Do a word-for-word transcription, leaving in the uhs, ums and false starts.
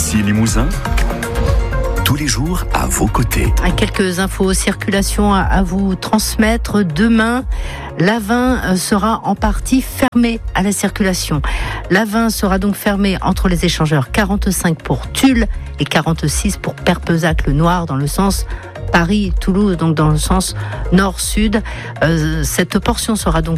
Ici Limousin, tous les jours à vos côtés. Quelques infos circulation à, à vous transmettre. Demain, l'A vingt sera en partie fermée à la circulation. L'A vingt sera donc fermée entre les échangeurs quarante-cinq pour Tulle et quarante-six pour Perpezac-le-Noir dans le sens Paris-Toulouse, donc dans le sens nord-sud. Euh, cette portion sera donc